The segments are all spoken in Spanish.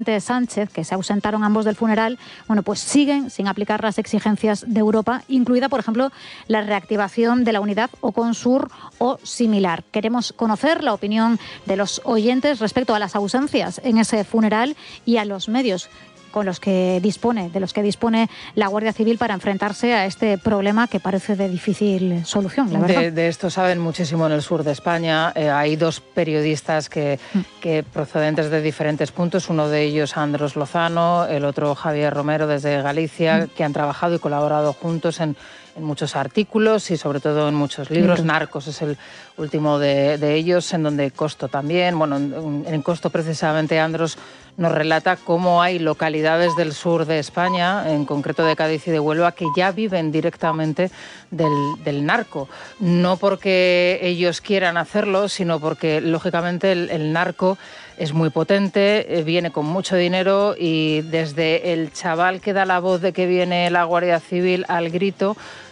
presidente Sánchez, que se ausentaron ambos del funeral, bueno, pues siguen sin aplicar las exigencias de Europa, incluida, por ejemplo, la reactivación de la unidad Oconsur o similar. Queremos conocer la opinión de los oyentes respecto a las ausencias en ese funeral y a los medios de los que dispone la Guardia Civil para enfrentarse a este problema que parece de difícil solución, la verdad. De esto saben muchísimo en el sur de España. Hay dos periodistas que procedentes de diferentes puntos, uno de ellos Andros Lozano, el otro Javier Romero desde Galicia, que han trabajado y colaborado juntos en muchos artículos y sobre todo en muchos libros. Narcos es el último de ellos, en donde Costo también. Bueno, en Costo precisamente Andros nos relata cómo hay localidades del sur de España, en concreto de Cádiz y de Huelva, que ya viven directamente del narco. No porque ellos quieran hacerlo, sino porque lógicamente el narco es muy potente, viene con mucho dinero y desde el chaval que da la voz de que viene la Guardia Civil al grito,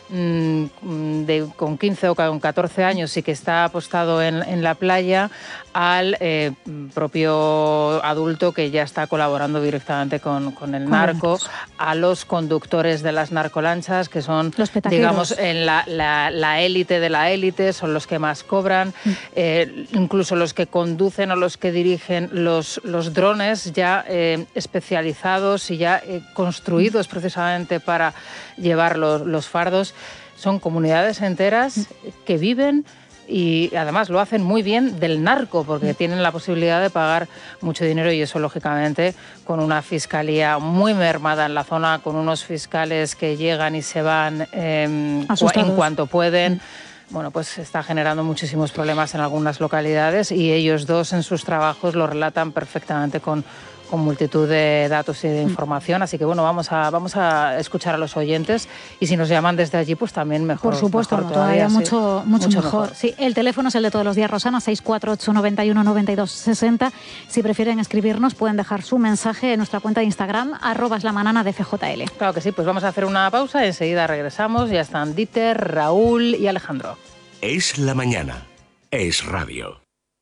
con 15 o con 14 años y que está apostado en la playa, al propio adulto que ya está colaborando directamente con el narco, a los conductores de las narcolanchas, que son, digamos, en la élite de la élite, son los que más cobran, incluso los que conducen o los que dirigen los drones ya especializados y ya construidos precisamente para llevar los fardos. Son comunidades enteras que viven y además lo hacen muy bien del narco, porque tienen la posibilidad de pagar mucho dinero, y eso lógicamente con una fiscalía muy mermada en la zona, con unos fiscales que llegan y se van en cuanto pueden. Bueno, pues está generando muchísimos problemas en algunas localidades, y ellos dos en sus trabajos lo relatan perfectamente con multitud de datos y de información. Así que bueno, vamos a escuchar a los oyentes, y si nos llaman desde allí, pues también mejor. Por supuesto, mejor todavía mucho mejor. Sí, el teléfono es el de todos los días, Rosana, 648 91 92 60. Si prefieren escribirnos, pueden dejar su mensaje en nuestra cuenta de Instagram, @lamanana de FJL. Claro que sí, pues vamos a hacer una pausa y enseguida regresamos. Ya están Dieter, Raúl y Alejandro. Es la mañana. Es radio.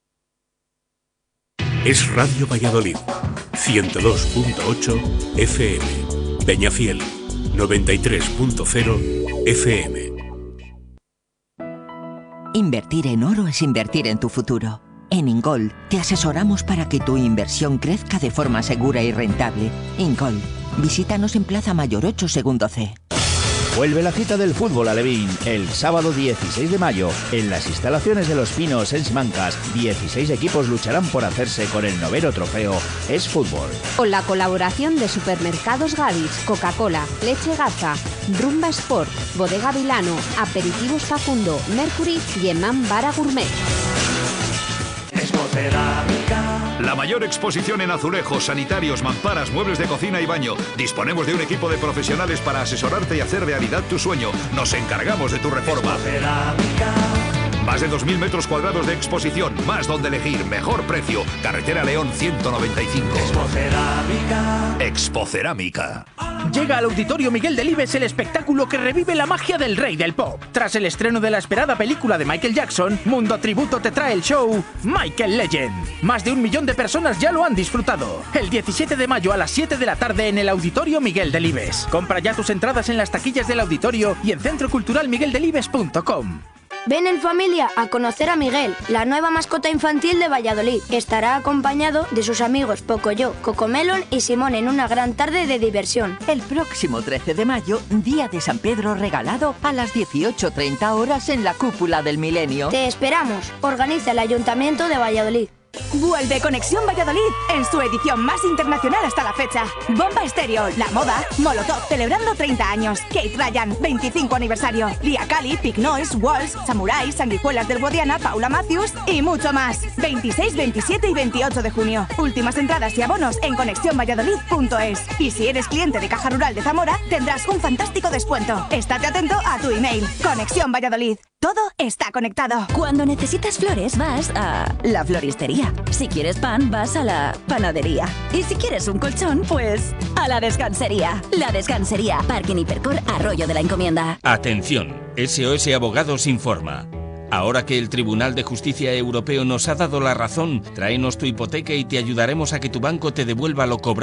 Es Radio Valladolid. 102.8 FM. Peñafiel. 93.0 FM. Invertir en oro es invertir en tu futuro. En Ingol te asesoramos para que tu inversión crezca de forma segura y rentable. Ingol, visítanos en Plaza Mayor 8, segundo C. Vuelve la cita del fútbol alevín el sábado 16 de mayo en las instalaciones de Los Pinos en Simancas. 16 equipos lucharán por hacerse con el 9º trofeo Es Fútbol. Con la colaboración de Supermercados Gadis, Coca-Cola, Leche Garza, Rumba Sport, Bodega Vilano, Aperitivos Facundo, Mercury y Emam Bara Gourmet. La mayor exposición en azulejos, sanitarios, mamparas, muebles de cocina y baño. Disponemos de un equipo de profesionales para asesorarte y hacer realidad tu sueño. Nos encargamos de tu reforma. Más de 2.000 metros cuadrados de exposición, más donde elegir, mejor precio. Carretera León 195. Expocerámica. Llega al Auditorio Miguel Delibes el espectáculo que revive la magia del rey del pop. Tras el estreno de la esperada película de Michael Jackson, Mundo Tributo te trae el show Michael Legend. Más de 1 millón de personas ya lo han disfrutado. El 17 de mayo a las 7 de la tarde en el Auditorio Miguel Delibes. Compra ya tus entradas en las taquillas del auditorio y en centroculturalmigueldelibes.com. Ven en familia a conocer a Miguel, la nueva mascota infantil de Valladolid. Estará acompañado de sus amigos Pocoyo, Cocomelon y Simón en una gran tarde de diversión. El próximo 13 de mayo, Día de San Pedro regalado a las 18:30 horas en la Cúpula del Milenio. Te esperamos. Organiza el Ayuntamiento de Valladolid. Vuelve Conexión Valladolid en su edición más internacional hasta la fecha. Bomba Estéreo, La Moda, Molotov celebrando 30 años, Kate Ryan 25 aniversario, Lia Cali, Pig Noise, Walls, Samurai, Sanguijuelas del Guadiana, Paula Matthews y mucho más. 26, 27 y 28 de junio. Últimas entradas y abonos en conexionvalladolid.es. Y si eres cliente de Caja Rural de Zamora, tendrás un fantástico descuento. Estate atento a tu email. Conexión Valladolid. Todo está conectado. Cuando necesitas flores, vas a la floristería. Si quieres pan, vas a la panadería. Y si quieres un colchón, pues a la descansería. La Descansería, Parking Hipercor, Arroyo de la Encomienda. Atención, SOS Abogados informa. Ahora que el Tribunal de Justicia Europeo nos ha dado la razón, tráenos tu hipoteca y te ayudaremos a que tu banco te devuelva lo cobrado